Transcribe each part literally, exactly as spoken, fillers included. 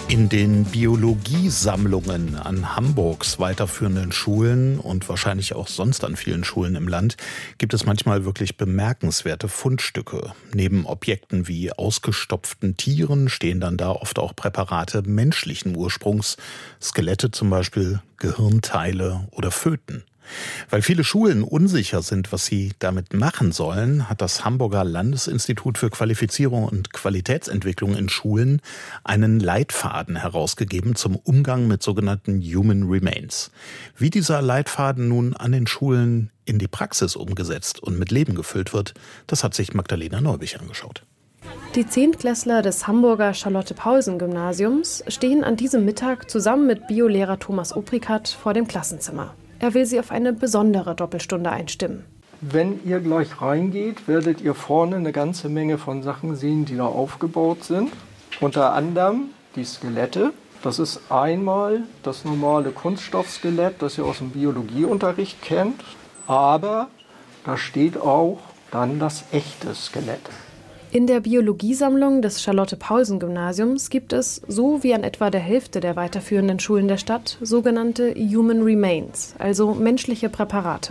In den Biologiesammlungen an Hamburgs weiterführenden Schulen und wahrscheinlich auch sonst an vielen Schulen im Land gibt es manchmal wirklich bemerkenswerte Fundstücke. Neben Objekten wie ausgestopften Tieren stehen dann da oft auch Präparate menschlichen Ursprungs, Skelette zum Beispiel, Gehirnteile oder Föten. Weil viele Schulen unsicher sind, was sie damit machen sollen, hat das Hamburger Landesinstitut für Qualifizierung und Qualitätsentwicklung in Schulen einen Leitfaden herausgegeben zum Umgang mit sogenannten Human Remains. Wie dieser Leitfaden nun an den Schulen in die Praxis umgesetzt und mit Leben gefüllt wird, das hat sich Magdalena Neubich angeschaut. Die Zehntklässler des Hamburger Charlotte-Paulsen-Gymnasiums stehen an diesem Mittag zusammen mit Biolehrer Thomas Obrighat vor dem Klassenzimmer. Er will sie auf eine besondere Doppelstunde einstimmen. Wenn ihr gleich reingeht, werdet ihr vorne eine ganze Menge von Sachen sehen, die da aufgebaut sind. Unter anderem die Skelette. Das ist einmal das normale Kunststoffskelett, das ihr aus dem Biologieunterricht kennt. Aber da steht auch dann das echte Skelett. In der Biologiesammlung des Charlotte-Paulsen-Gymnasiums gibt es, so wie an etwa der Hälfte der weiterführenden Schulen der Stadt, sogenannte Human Remains, also menschliche Präparate.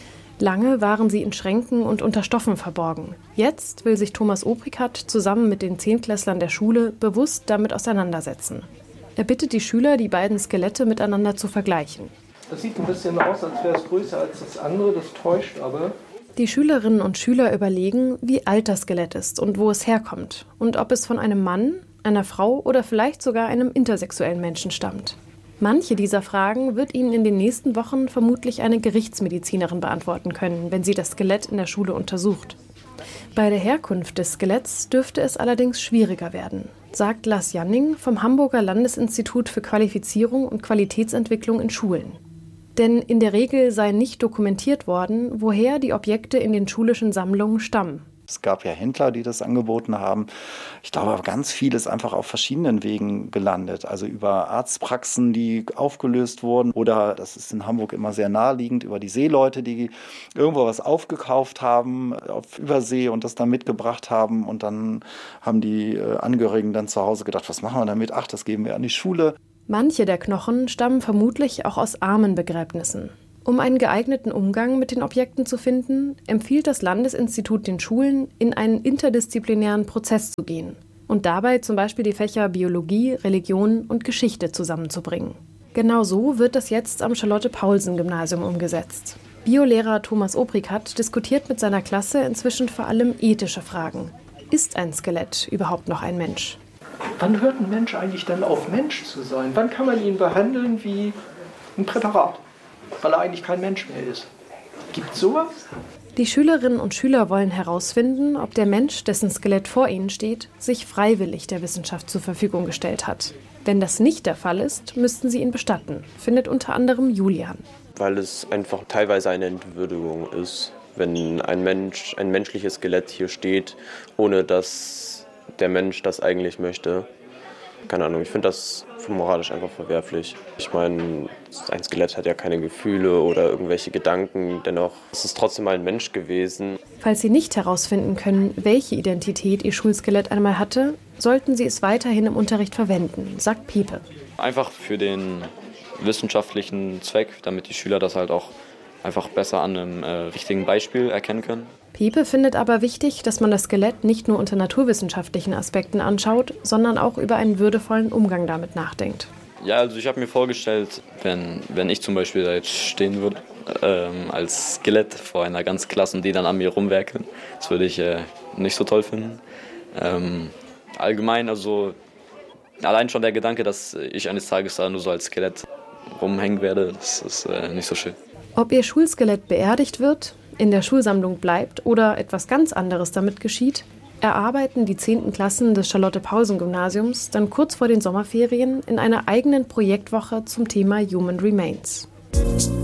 Lange waren sie in Schränken und unter Stoffen verborgen. Jetzt will sich Thomas Obrighat zusammen mit den Zehntklässlern der Schule bewusst damit auseinandersetzen. Er bittet die Schüler, die beiden Skelette miteinander zu vergleichen. Das sieht ein bisschen aus, als wäre es größer als das andere, das täuscht aber. Die Schülerinnen und Schüler überlegen, wie alt das Skelett ist und wo es herkommt und ob es von einem Mann, einer Frau oder vielleicht sogar einem intersexuellen Menschen stammt. Manche dieser Fragen wird ihnen in den nächsten Wochen vermutlich eine Gerichtsmedizinerin beantworten können, wenn sie das Skelett in der Schule untersucht. Bei der Herkunft des Skeletts dürfte es allerdings schwieriger werden, sagt Lars Janning vom Hamburger Landesinstitut für Qualifizierung und Qualitätsentwicklung in Schulen. Denn in der Regel sei nicht dokumentiert worden, woher die Objekte in den schulischen Sammlungen stammen. Es gab ja Händler, die das angeboten haben. Ich glaube, ganz viel ist einfach auf verschiedenen Wegen gelandet. Also über Arztpraxen, die aufgelöst wurden. Oder, das ist in Hamburg immer sehr naheliegend, über die Seeleute, die irgendwo was aufgekauft haben auf Übersee und das dann mitgebracht haben. Und dann haben die Angehörigen dann zu Hause gedacht, was machen wir damit? Ach, das geben wir an die Schule. Manche der Knochen stammen vermutlich auch aus Armenbegräbnissen. Um einen geeigneten Umgang mit den Objekten zu finden, empfiehlt das Landesinstitut den Schulen, in einen interdisziplinären Prozess zu gehen und dabei zum Beispiel die Fächer Biologie, Religion und Geschichte zusammenzubringen. Genau so wird das jetzt am Charlotte-Paulsen-Gymnasium umgesetzt. Biolehrer Thomas Obrighat diskutiert mit seiner Klasse inzwischen vor allem ethische Fragen. Ist ein Skelett überhaupt noch ein Mensch? Wann hört ein Mensch eigentlich dann auf, Mensch zu sein? Wann kann man ihn behandeln wie ein Präparat, weil er eigentlich kein Mensch mehr ist? Gibt es sowas? Die Schülerinnen und Schüler wollen herausfinden, ob der Mensch, dessen Skelett vor ihnen steht, sich freiwillig der Wissenschaft zur Verfügung gestellt hat. Wenn das nicht der Fall ist, müssten sie ihn bestatten, findet unter anderem Julian. Weil es einfach teilweise eine Entwürdigung ist, wenn ein Mensch, ein menschliches Skelett hier steht, ohne dass der Mensch das eigentlich möchte. Keine Ahnung, ich finde das moralisch einfach verwerflich. Ich meine, ein Skelett hat ja keine Gefühle oder irgendwelche Gedanken, dennoch ist es trotzdem mal ein Mensch gewesen. Falls Sie nicht herausfinden können, welche Identität Ihr Schulskelett einmal hatte, sollten Sie es weiterhin im Unterricht verwenden, sagt Piepe. Einfach für den wissenschaftlichen Zweck, damit die Schüler das halt auch einfach besser an einem äh, richtigen Beispiel erkennen können. Piepe findet aber wichtig, dass man das Skelett nicht nur unter naturwissenschaftlichen Aspekten anschaut, sondern auch über einen würdevollen Umgang damit nachdenkt. Ja, also ich habe mir vorgestellt, wenn, wenn ich zum Beispiel da jetzt stehen würde, ähm, als Skelett vor einer ganzen Klasse und die dann an mir rumwerkeln, das würde ich äh, nicht so toll finden. Ähm, allgemein, also allein schon der Gedanke, dass ich eines Tages da nur so als Skelett rumhängen werde, das ist äh, nicht so schön. Ob Ihr Schulskelett beerdigt wird, in der Schulsammlung bleibt oder etwas ganz anderes damit geschieht, erarbeiten die zehnten Klassen des Charlotte-Paulsen-Gymnasiums dann kurz vor den Sommerferien in einer eigenen Projektwoche zum Thema Human Remains.